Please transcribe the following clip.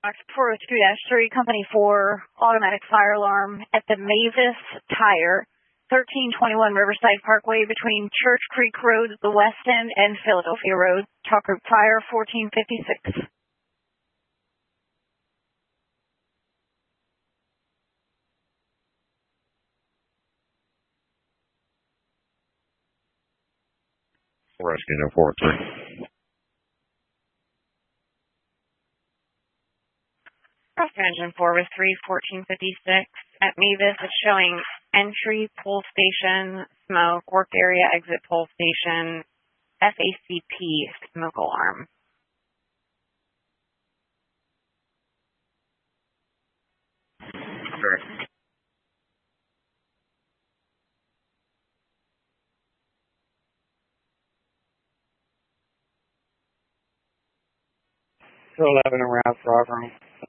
Fox 402-3, Company 4, automatic fire alarm at the Mavis Tire, 1321 Riverside Parkway between Church Creek Road at the West End and Philadelphia Road. Talk group fire 1456. Rescue 043. Rescue Engine 4 with 31456 at Mavis. It's showing entry, pull station, smoke, work area, exit, pull station, FACP, smoke alarm. Sure. So 11 around Frog Room.